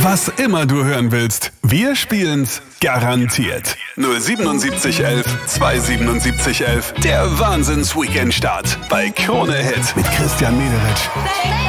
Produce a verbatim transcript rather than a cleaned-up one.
Was immer du hören willst, wir spielen's garantiert. null siebenundsiebzig elf zweihundertsiebenundsiebzig elf, der Wahnsinns-Weekend-Start bei Krone Hit mit Christian Mederitsch.